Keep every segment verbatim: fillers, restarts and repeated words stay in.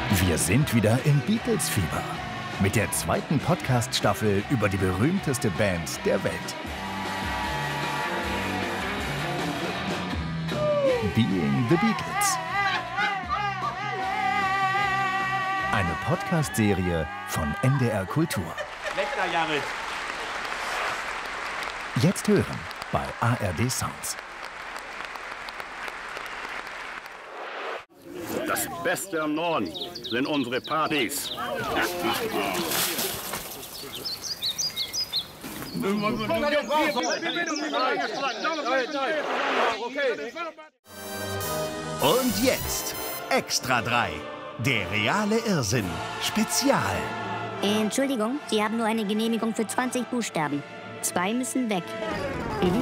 Wir sind wieder im Beatles-Fieber mit der zweiten Podcast-Staffel über die berühmteste Band der Welt. Being the Beatles. Eine Podcast-Serie von N D R Kultur. Lecker, Jared. Jetzt hören bei A R D Sounds. Das Beste am Norden sind unsere Partys. Und jetzt Extra drei. Der reale Irrsinn. Spezial. Entschuldigung, Sie haben nur eine Genehmigung für zwanzig Buchstaben. Zwei müssen weg. Mhm.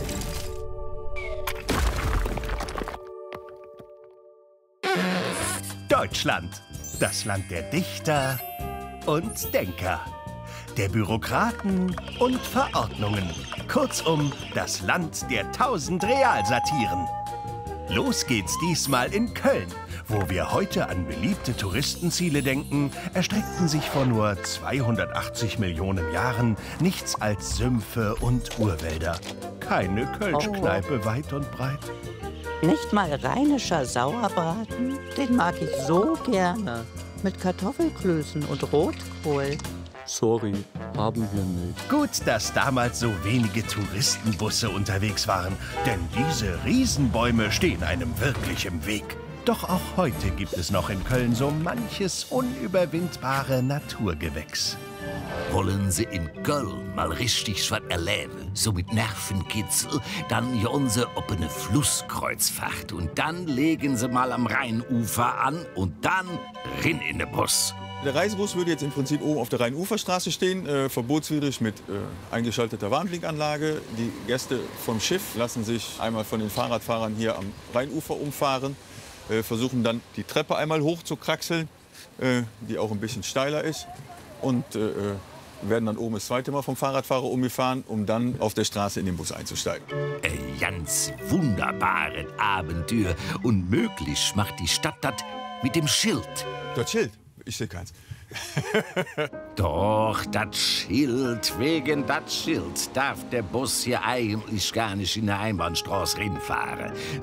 Deutschland. Das Land der Dichter und Denker. Der Bürokraten und Verordnungen. Kurzum, das Land der tausend Realsatiren. Los geht's diesmal in Köln. Wo wir heute an beliebte Touristenziele denken, erstreckten sich vor nur zweihundertachtzig Millionen Jahren nichts als Sümpfe und Urwälder. Keine Kölschkneipe oh. weit und breit. Nicht mal rheinischer Sauerbraten? Den mag ich so gerne. Mit Kartoffelklößen und Rotkohl. Sorry, haben wir nicht. Gut, dass damals so wenige Touristenbusse unterwegs waren, denn diese Riesenbäume stehen einem wirklich im Weg. Doch auch heute gibt es noch in Köln so manches unüberwindbare Naturgewächs. Wollen Sie in Köln mal richtig was erleben, so mit Nervenkitzel, dann johen Sie op eine Flusskreuzfahrt und dann legen Sie mal am Rheinufer an und dann rin in den Bus. Der Reisebus würde jetzt im Prinzip oben auf der Rheinuferstraße stehen, äh, verbotswidrig mit äh, eingeschalteter Warnblinkanlage. Die Gäste vom Schiff lassen sich einmal von den Fahrradfahrern hier am Rheinufer umfahren, äh, versuchen dann die Treppe einmal hoch zu kraxeln, äh, die auch ein bisschen steiler ist, und äh, werden dann oben das zweite Mal vom Fahrradfahrer umgefahren, um dann auf der Straße in den Bus einzusteigen. Ein ganz wunderbares Abenteuer und möglich macht die Stadt das mit dem Schild. Das Schild? Ich sehe keins. Doch, das Schild, wegen das Schild darf der Bus hier eigentlich gar nicht in der Einbahnstraße reinfahren.